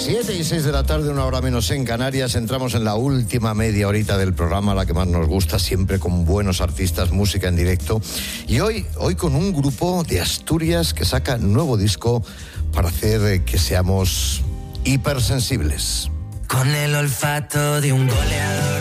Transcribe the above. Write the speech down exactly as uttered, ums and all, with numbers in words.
Siete y seis de la tarde, una hora menos en Canarias. Entramos en la última media horita del programa, la que más nos gusta, siempre con buenos artistas, música en directo. Y hoy, hoy con un grupo de Asturias que saca nuevo disco para hacer que seamos hipersensibles. Con el olfato de un goleador,